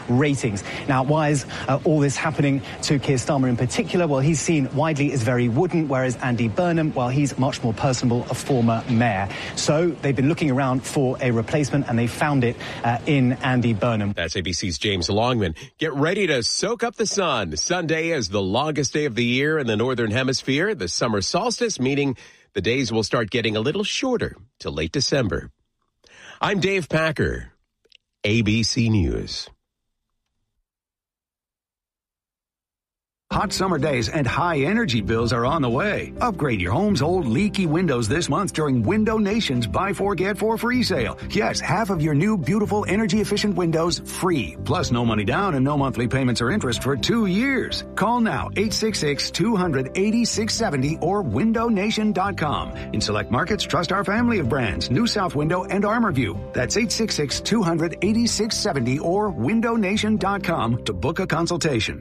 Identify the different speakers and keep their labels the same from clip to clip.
Speaker 1: ratings. Now, why is all this happening to Keir Starmer in particular? Well, he's seen widely as very wooden, whereas Andy Burnham, well, he's much more personable, a former mayor. So they've been looking around for a replacement, and they found it in Andy Burnham.
Speaker 2: That's ABC's James Longman. Get ready to soak up the sun. Sunday is the longest day of the year in the Northern Hemisphere, the summer solstice, meaning the days will start getting a little shorter till late December. I'm Dave Packer, ABC News.
Speaker 3: Hot summer days and high energy bills are on the way. Upgrade your home's old leaky windows this month during Window Nation's Buy 4 Get 4 free sale. Yes, half of your new beautiful energy efficient windows free. Plus no money down and no monthly payments or interest for 2 years. Call now 866-200-8670 or windownation.com. In select markets, trust our family of brands, New South Window and ArmorView. That's 866-200-8670 or windownation.com to book a consultation.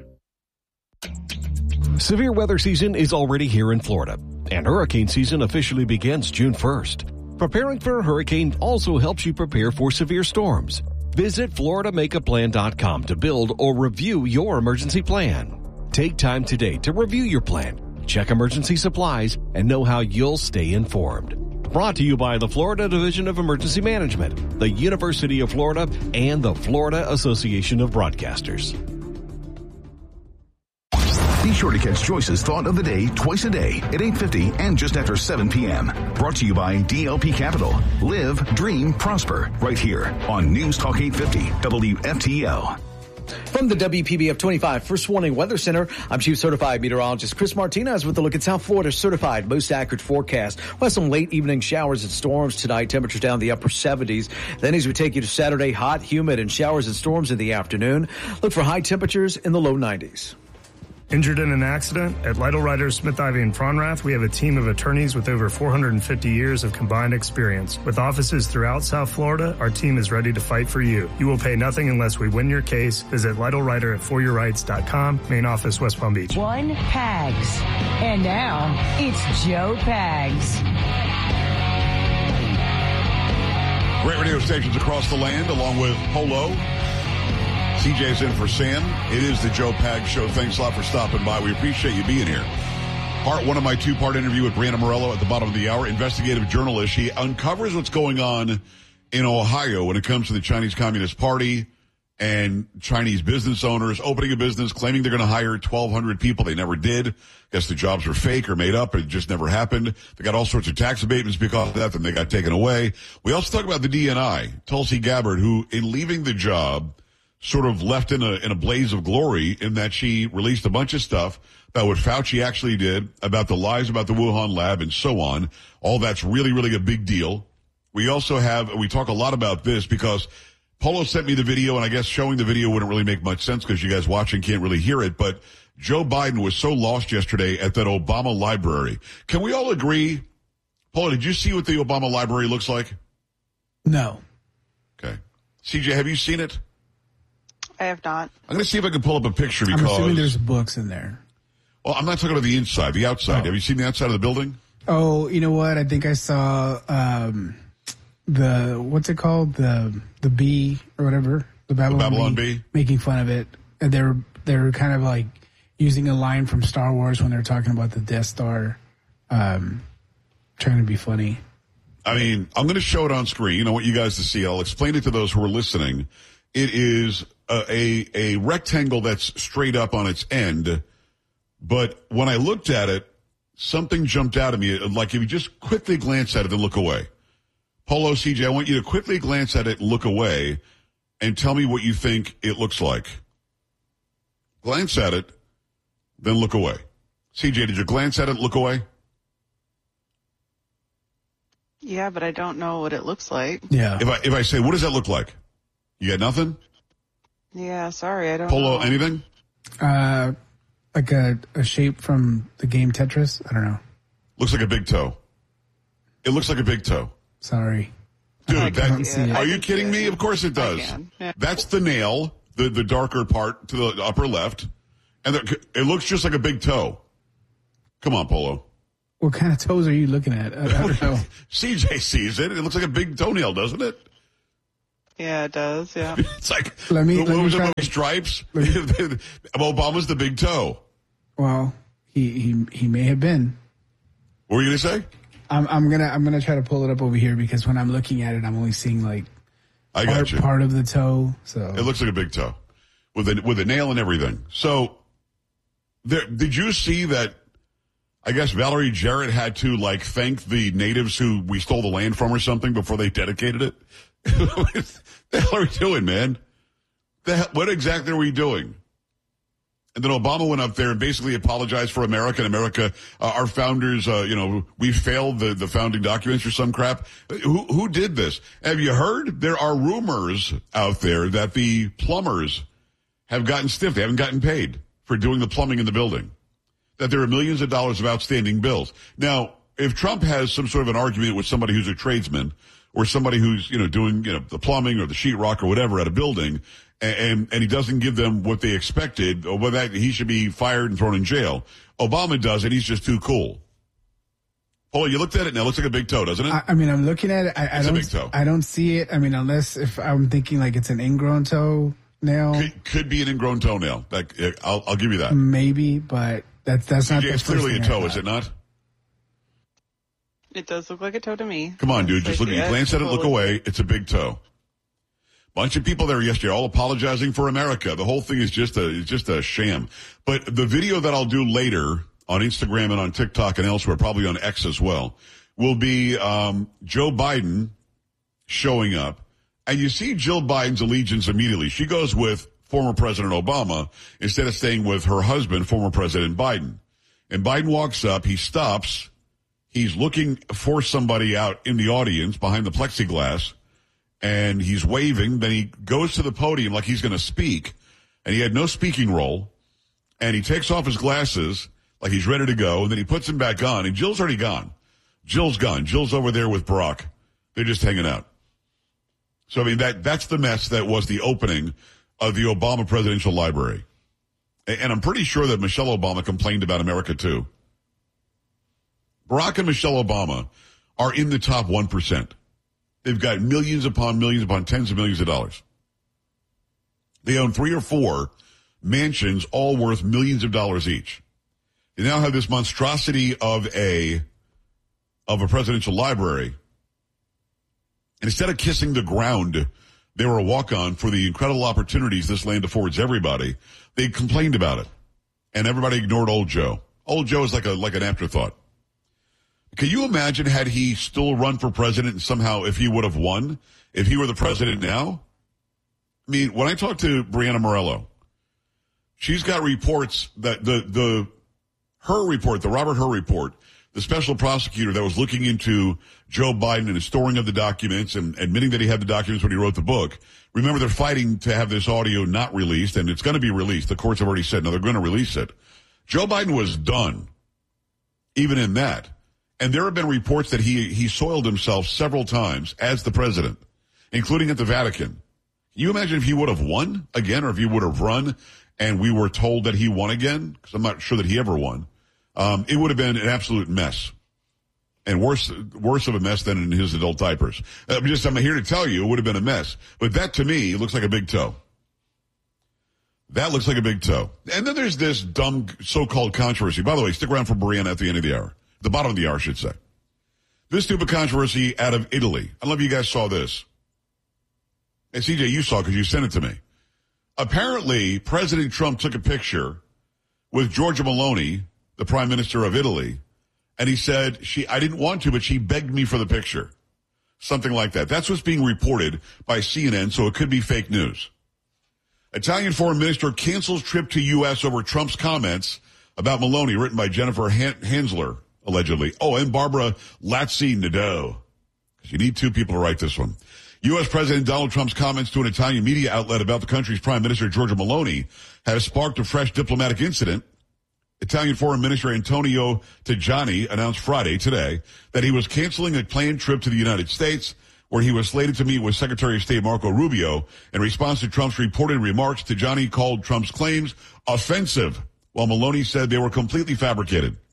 Speaker 4: Severe weather season is already here in Florida, and hurricane season officially begins June 1st. Preparing for a hurricane also helps you prepare for severe storms. Visit FloridaMakeAPlan.com to build or review your emergency plan. Take time today to review your plan, check emergency supplies, and know how you'll stay informed. Brought to you by the Florida Division of Emergency Management, the University of Florida, and the Florida Association of Broadcasters.
Speaker 5: Be sure to catch Joyce's Thought of the Day twice a day at 8:50 and just after 7 p.m. Brought to you by DLP Capital. Live, dream, prosper. Right here on News Talk 850 WFTL.
Speaker 6: From the WPBF 25 First Warning Weather Center, I'm Chief Certified Meteorologist Chris Martinez with a look at South Florida's certified most accurate forecast. We'll have some late evening showers and storms tonight. Temperatures down in the upper 70s. Then as we take you to Saturday, hot, humid, and showers and storms in the afternoon. Look for high temperatures in the low 90s.
Speaker 7: Injured in an accident? At Lytle Writers, Smith, Ivy, and Fronrath, we have a team of attorneys with over 450 years of combined experience. With offices throughout South Florida, our team is ready to fight for you. You will pay nothing unless we win your case. Visit Lytle Writer at foryourrights.com. Main office, West Palm Beach.
Speaker 8: One Pags. And now, it's Joe Pags.
Speaker 9: Great radio stations across the land, along with Polo. CJ's in for Sam. It is the Joe Pags Show. Thanks a lot for stopping by. We appreciate you being here. Part one of my two-part interview with Brianna Morello at the bottom of the hour. Investigative journalist. She uncovers what's going on in Ohio when it comes to the Chinese Communist Party and Chinese business owners opening a business, claiming they're going to hire 1,200 people. They never did. Guess the jobs were fake or made up. It just never happened. They got all sorts of tax abatements because of that, then they got taken away. We also talk about the DNI, Tulsi Gabbard, who, in leaving the job, sort of left in a blaze of glory in that she released a bunch of stuff about what Fauci actually did, about the lies about the Wuhan lab and so on. All that's really, really a big deal. We also we talk a lot about this because Polo sent me the video, and I guess showing the video wouldn't really make much sense because you guys watching can't really hear it, but Joe Biden was so lost yesterday at that Obama library. Can we all agree? Polo, did you see what the Obama library looks like?
Speaker 10: No.
Speaker 9: Okay. CJ, have you seen it?
Speaker 11: I have not.
Speaker 9: I'm going to see if I can pull up a picture because...
Speaker 10: I'm assuming there's books in there.
Speaker 9: Well, I'm not talking about the inside, the outside. Have you seen the outside of the building?
Speaker 10: Oh, you know what? I think I saw what's it called? The bee or whatever. The Babylon
Speaker 9: Bee.
Speaker 10: Making fun of it. And they're kind of like using a line from Star Wars when they're talking about the Death Star, trying to be funny.
Speaker 9: I mean, I'm going to show it on screen. I want you guys to see. I'll explain it to those who are listening. It is a rectangle that's straight up on its end, but when I looked at it, something jumped out at me, like if you just quickly glance at it and look away. Polo, CJ, I want you to quickly glance at it and look away and tell me what you think it looks like. Glance at it, then look away. CJ, did you glance at it and look away?
Speaker 11: Yeah, but I don't know what it looks like.
Speaker 10: Yeah.
Speaker 9: If I say, what does that look like? You got nothing?
Speaker 11: Yeah, sorry, I don't
Speaker 9: Polo,
Speaker 11: know.
Speaker 9: anything?
Speaker 10: Like a shape from the game Tetris? I don't know.
Speaker 9: Looks like a big toe. It looks like a big toe.
Speaker 10: Sorry.
Speaker 9: Dude, are you kidding me? Of course it does.
Speaker 11: Yeah.
Speaker 9: That's the nail, the darker part to the upper left. And it looks just like a big toe. Come on, Polo.
Speaker 10: What kind of toes are you looking at? I don't know.
Speaker 9: CJ sees it. It looks like a big toenail, doesn't it?
Speaker 11: Yeah, it does. Yeah.
Speaker 9: It's like,
Speaker 10: let me
Speaker 9: what was
Speaker 10: try
Speaker 9: it, Stripes? Obama's the big toe.
Speaker 10: Well, he may have been.
Speaker 9: What were you going to say?
Speaker 10: I'm gonna try to pull it up over here because when I'm looking at it, I'm only seeing like part of the toe. So
Speaker 9: it looks like a big toe with a nail and everything. So did you see that? I guess Valerie Jarrett had to thank the natives who we stole the land from or something before they dedicated it. What the hell are we doing, man? What exactly are we doing? And then Obama went up there and basically apologized for America. And America, our founders, we failed the founding documents or some crap. Who did this? Have you heard? There are rumors out there that the plumbers have gotten stiff. They haven't gotten paid for doing the plumbing in the building. That there are millions of dollars of outstanding bills. Now, if Trump has some sort of an argument with somebody who's a tradesman or somebody who's, doing, the plumbing or the sheetrock or whatever at a building, and he doesn't give them what they expected, or that he should be fired and thrown in jail. Obama does it. He's just too cool. Oh, you looked at it now. It looks like a big toe, doesn't it?
Speaker 10: I mean, I'm looking at it.
Speaker 9: It's a big toe.
Speaker 10: I don't see it. I mean, unless if I'm thinking it's an ingrown toe nail.
Speaker 9: Could be an ingrown toenail. I'll give you that.
Speaker 10: Maybe, but that's not.
Speaker 9: It's clearly a toe, is it not?
Speaker 11: It does look like a toe to me.
Speaker 9: Come on, dude. Just look at it. Glance at it, look away. It's a big toe. Bunch of people there yesterday all apologizing for America. The whole thing is just a sham. But the video that I'll do later on Instagram and on TikTok and elsewhere, probably on X as well, will be Joe Biden showing up. And you see Jill Biden's allegiance immediately. She goes with former President Obama instead of staying with her husband, former President Biden. And Biden walks up. He stops. He's looking for somebody out in the audience behind the plexiglass. And he's waving. Then he goes to the podium like he's going to speak. And he had no speaking role. And he takes off his glasses like he's ready to go. And then he puts them back on. And Jill's already gone. Jill's gone. Jill's over there with Barack. They're just hanging out. So, I mean, that's the mess that was the opening of the Obama Presidential Library. And I'm pretty sure that Michelle Obama complained about America, too. Barack and Michelle Obama are in the top 1%. They've got millions upon tens of millions of dollars. They own 3 or 4 mansions, all worth millions of dollars each. They now have this monstrosity of a presidential library. And instead of kissing the ground, they were a walk-on for the incredible opportunities this land affords everybody. They complained about it. And everybody ignored old Joe. Old Joe is like an afterthought. Can you imagine had he still run for president and somehow if he would have won, if he were the president now? I mean, when I talked to Brianna Morello, she's got reports that the Robert Hur report, the special prosecutor that was looking into Joe Biden and the storing of the documents and admitting that he had the documents when he wrote the book. Remember, they're fighting to have this audio not released, and it's going to be released. The courts have already said, no, they're going to release it. Joe Biden was done, even in that. And there have been reports that he soiled himself several times as the president, including at the Vatican. Can you imagine if he would have won again, or if he would have run and we were told that he won again? Because I'm not sure that he ever won. It would have been an absolute mess, and worse of a mess than in his adult diapers. I'm here to tell you it would have been a mess. But that to me looks like a big toe. That looks like a big toe. And then there's this dumb so-called controversy. By the way, stick around for Brianna at the end of the hour. The bottom of the hour, I should say. This stupid controversy out of Italy. I don't know if you guys saw this. And CJ, you saw it because you sent it to me. Apparently, President Trump took a picture with Giorgia Meloni, the Prime Minister of Italy, and he said, I didn't want to, but she begged me for the picture. Something like that. That's what's being reported by CNN, so it could be fake news. Italian Foreign Minister cancels trip to U.S. over Trump's comments about Meloni, written by Jennifer Hansler. Allegedly. Oh, and Barbara Lazzi-Nadeau. Because you need 2 people to write this one. U.S. President Donald Trump's comments to an Italian media outlet about the country's Prime Minister, Giorgia Meloni, have sparked a fresh diplomatic incident. Italian Foreign Minister Antonio Tajani announced Friday, today, that he was canceling a planned trip to the United States, where he was slated to meet with Secretary of State Marco Rubio. In response to Trump's reported remarks, Tajani called Trump's claims offensive, while Meloni said they were completely fabricated.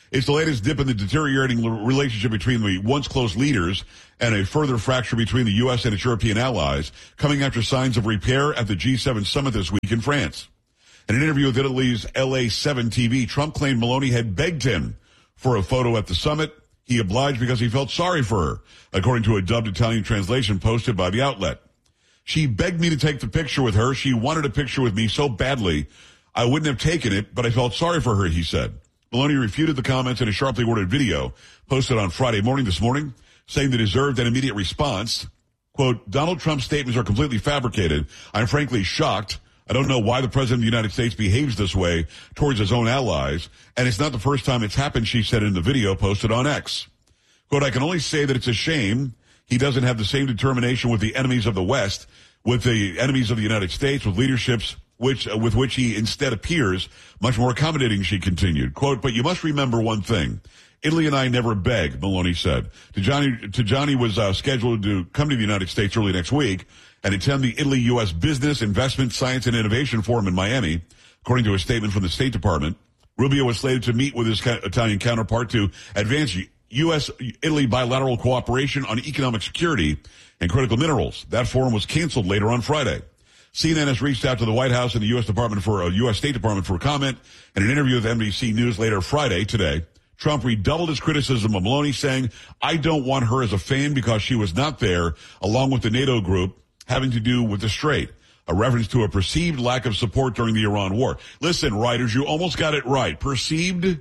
Speaker 9: It's the latest dip in the deteriorating relationship between the once close leaders and a further fracture between the U.S. and its European allies, coming after signs of repair at the G7 summit this week in France. In an interview with Italy's LA7 TV, Trump claimed Meloni had begged him for a photo at the summit. He obliged because he felt sorry for her, according to a dubbed Italian translation posted by the outlet. She begged me to take the picture with her. She wanted a picture with me so badly, I wouldn't have taken it, but I felt sorry for her, he said. Meloni refuted the comments in a sharply worded video posted on Friday morning this morning, saying they deserved an immediate response. Quote, Donald Trump's statements are completely fabricated. I'm frankly shocked. I don't know why the president of the United States behaves this way towards his own allies, and it's not the first time it's happened, she said in the video posted on X. Quote, I can only say that it's a shame he doesn't have the same determination with the enemies of the West, with the enemies of the United States, with leaderships with which he instead appears much more accommodating, she continued. Quote, but you must remember one thing. Italy and I never beg, Meloni said. Tajani was scheduled to come to the United States early next week and attend the Italy-U.S. Business, Investment, Science, and Innovation Forum in Miami, according to a statement from the State Department. Rubio was slated to meet with his Italian counterpart to advance U.S.-Italy bilateral cooperation on economic security and critical minerals. That forum was canceled later on Friday. CNN has reached out to the White House and the U.S. State Department for comment. In an interview with NBC News later Friday today, Trump redoubled his criticism of Meloni, saying, I don't want her as a fan because she was not there, along with the NATO group, having to do with the Strait, a reference to a perceived lack of support during the Iran war. Listen, writers, you almost got it right. Perceived?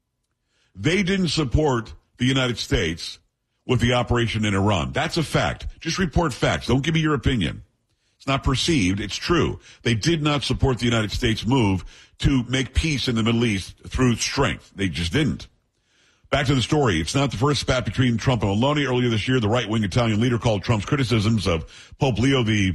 Speaker 9: They didn't support the United States with the operation in Iran. That's a fact. Just report facts. Don't give me your opinion. It's not perceived. It's true. They did not support the United States' move to make peace in the Middle East through strength. They just didn't. Back to the story. It's not the first spat between Trump and Meloni. Earlier this year, the right-wing Italian leader called Trump's criticisms of Pope Leo the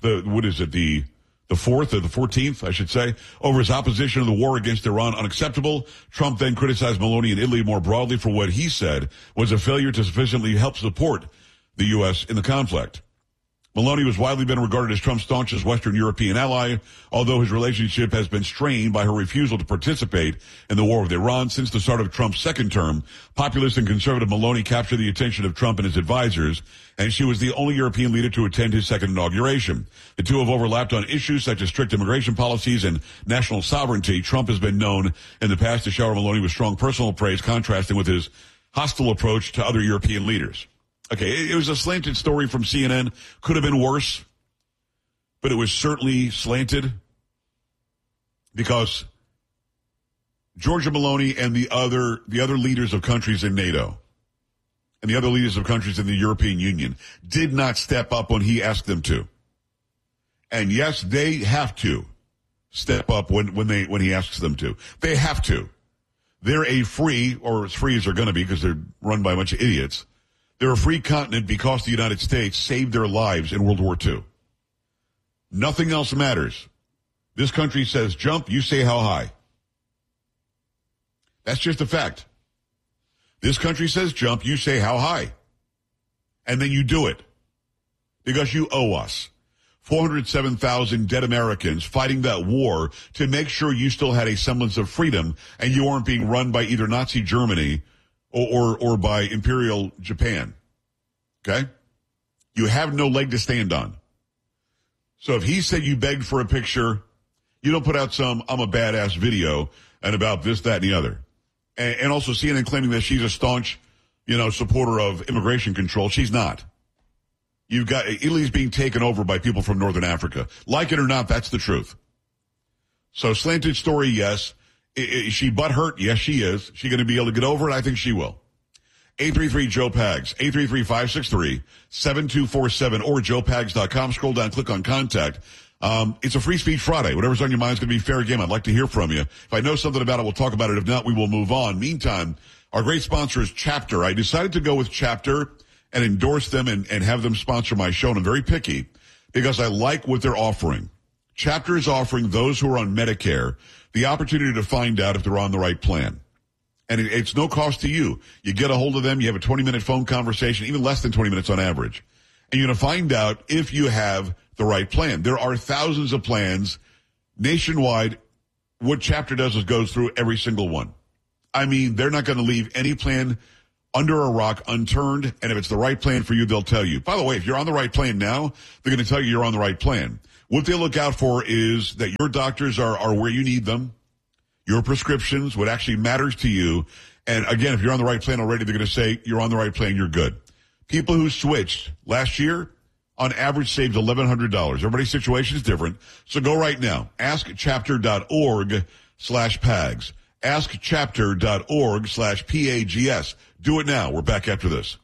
Speaker 9: 4th or the 14th, I should say, over his opposition to the war against Iran unacceptable. Trump then criticized Meloni and Italy more broadly for what he said was a failure to sufficiently help support the U.S. in the conflict. Meloni was widely been regarded as Trump's staunchest Western European ally, although his relationship has been strained by her refusal to participate in the war with Iran. Since the start of Trump's second term, populist and conservative Meloni captured the attention of Trump and his advisors, and she was the only European leader to attend his second inauguration. The two have overlapped on issues such as strict immigration policies and national sovereignty. Trump has been known in the past to shower Meloni with strong personal praise, contrasting with his hostile approach to other European leaders. Okay, it was a slanted story from CNN. Could have been worse, but it was certainly slanted because Giorgia Meloni and the other leaders of countries in NATO and the other leaders of countries in the European Union did not step up when he asked them to. And yes, they have to step up when he asks them to. They have to. They're a free, or as free as they're going to be because they're run by a bunch of idiots. They're a free continent because the United States saved their lives in World War II. Nothing else matters. This country says jump, you say how high. That's just a fact. This country says jump, you say how high. And then you do it. Because you owe us. 407,000 dead Americans fighting that war to make sure you still had a semblance of freedom and you weren't being run by either Nazi Germany or by Imperial Japan. Okay? You have no leg to stand on. So if he said you begged for a picture, you don't put out some I'm a badass video and about this, that, and the other. And also CNN claiming that she's a staunch, supporter of immigration control. She's not. You've got Italy's being taken over by people from Northern Africa. Like it or not, that's the truth. So slanted story, yes. Is she butthurt? Yes, she is. She going to be able to get over it? I think she will. 833-JOE-PAGS, 833-563-7247 or joepags.com. Scroll down, click on contact. It's a Free Speech Friday. Whatever's on your mind is going to be fair game. I'd like to hear from you. If I know something about it, we'll talk about it. If not, we will move on. Meantime, our great sponsor is Chapter. I decided to go with Chapter and endorse them and have them sponsor my show. And I'm very picky because I like what they're offering. Chapter is offering those who are on Medicare the opportunity to find out if they're on the right plan. And it's no cost to you. You get a hold of them, you have a 20-minute phone conversation, even less than 20 minutes on average. And you're going to find out if you have the right plan. There are thousands of plans nationwide. What Chapter does is goes through every single one. I mean, they're not going to leave any plan under a rock unturned, and if it's the right plan for you, they'll tell you. By the way, if you're on the right plan now, they're going to tell you you're on the right plan. What they look out for is that your doctors are where you need them, your prescriptions, what actually matters to you. And again, if you're on the right plan already, they're going to say you're on the right plan, you're good. People who switched last year, on average, saved $1,100. Everybody's situation is different. So go right now. AskChapter.org/PAGS. AskChapter.org/PAGS. Do it now. We're back after this.